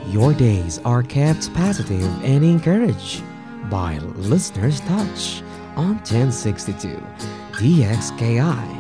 Your days are kept positive and encouraged by Listener's Touch on 1062 DXKI.